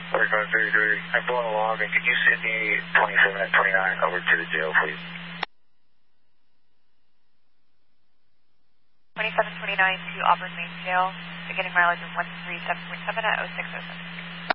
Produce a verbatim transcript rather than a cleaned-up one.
forty-five thirty-three. I'm blowing along, and could you send me twenty-seven and twenty-nine over to the jail, please? twenty-seven twenty-nine to Auburn Main Jail, beginning mileage of one three seven point seven at oh six oh seven.